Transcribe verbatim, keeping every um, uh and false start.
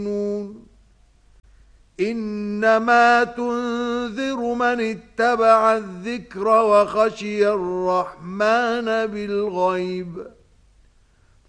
إنما تنذر من اتبع الذكر وخشي الرحمن بالغيب